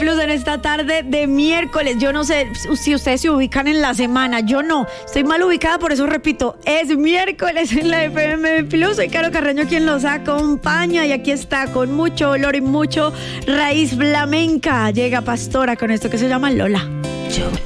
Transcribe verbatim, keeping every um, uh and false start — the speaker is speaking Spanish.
Plus en esta tarde de miércoles. Yo no sé si ustedes se ubican en la semana, yo no. Estoy mal ubicada, por eso repito, es miércoles en la F M Plus. Soy Caro Carreño quien los acompaña y aquí está con mucho olor y mucho raíz flamenca. Llega Pastora con esto que se llama Lola. Yo